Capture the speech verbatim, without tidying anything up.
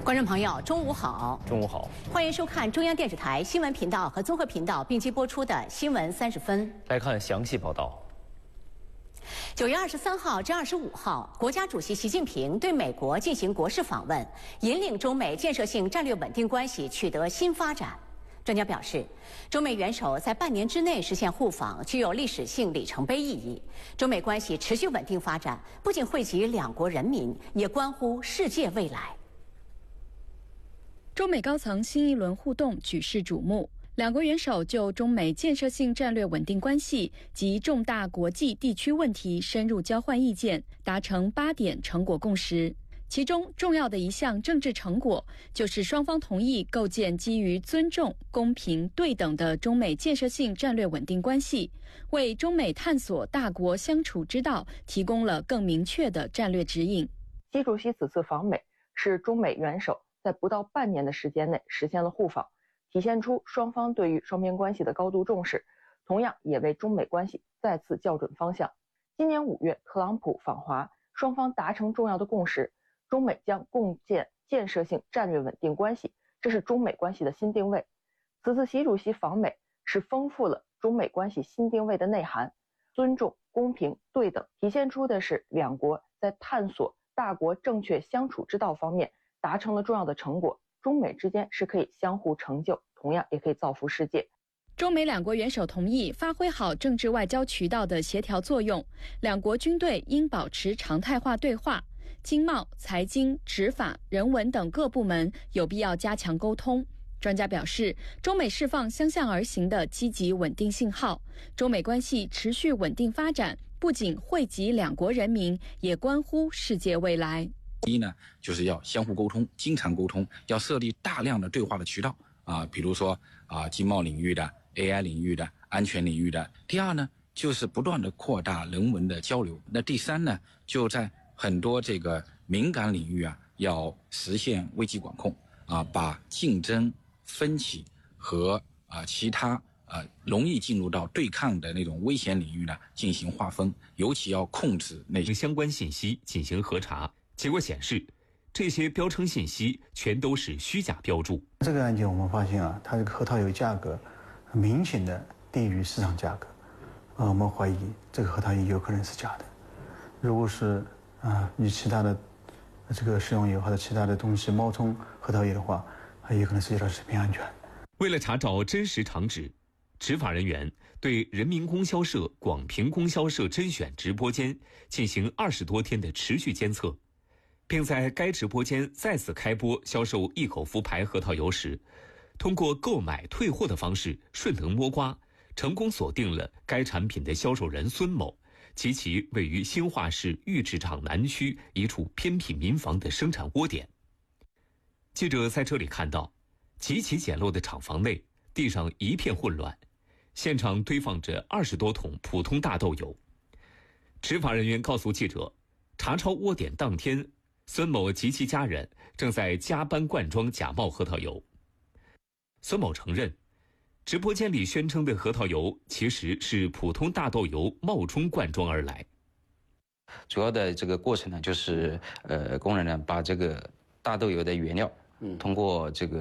观众朋友，中午好！ 中午好， 欢迎收看中央电视台新闻频道和综合频道并机播出的《新闻三十分》。 来看详细报道。 九月二十三号至二十五号，国家主席习近平对美国进行国事访问，引领中美建设性战略稳定关系取得新发展。专家表示，中美元首在半年之内实现互访，具有历史性里程碑意义。中美关系持续稳定发展，不仅惠及两国人民，也关乎世界未来。 中美高层新一轮互动举世瞩目，两国元首就中美建设性战略稳定关系及重大国际地区问题深入交换意见，达成八点成果共识。其中重要的一项政治成果，就是双方同意构建基于尊重、公平、对等的中美建设性战略稳定关系，为中美探索大国相处之道提供了更明确的战略指引。 习主席此次访美是中美元首在不到半年的时间内实现了互访，体现出双方对于双边关系的高度重视，同样也为中美关系再次校准方向。今年五月，特朗普访华，双方达成重要的共识，中美将共建建设性战略稳定关系，这是中美关系的新定位。此次习主席访美是丰富了中美关系新定位的内涵，尊重、公平、对等，体现出的是两国在探索大国正确相处之道方面达成了重要的成果，中美之间是可以相互成就，同样也可以造福世界。 中美两国元首同意发挥好政治外交渠道的协调作用，两国军队应保持常态化对话，经贸、财经、执法、人文等各部门有必要加强沟通。专家表示，中美释放相向而行的积极稳定信号，中美关系持续稳定发展，不仅惠及两国人民，也关乎世界未来。 第一呢，就是要相互沟通，经常沟通，要设立大量的对话的渠道啊，比如说啊，经贸领域的、A I 领域的、安全领域的。第二呢，就是不断的扩大人文的交流。那第三呢，就在很多这个敏感领域啊，要实现危机管控啊，把竞争、分歧和啊其他啊容易进入到对抗的那种危险领域呢进行划分，尤其要控制那些相关信息进行核查。结果显示，这些标称信息全都是虚假标注。 这个案件我们发现啊，它这个核桃油价格明显的低于市场价格，呃，我们怀疑这个核桃油有可能是假的。如果是啊与其他的这个食用油或者其他的东西冒充核桃油的话，还有可能涉及到食品安全。 为了查找真实场址，执法人员对人民供销社广平供销社甄选直播间进行二十多天的持续监测，并在该直播间再次开播销售一口福牌核桃油时，通过购买退货的方式顺藤摸瓜，成功锁定了该产品的销售人孙某及其位于兴化市玉池场南区一处偏僻民房的生产窝点。记者在这里看到，极其简陋的厂房内地上一片混乱，现场堆放着二十多桶普通大豆油。执法人员告诉记者，查抄窝点当天，孙某及其家人正在加班灌装假冒核桃油。孙某承认，直播间里宣称的核桃油其实是普通大豆油冒充灌装而来。 主要的这个过程呢，就是呃，工人呢把这个大豆油的原料，嗯，通过这个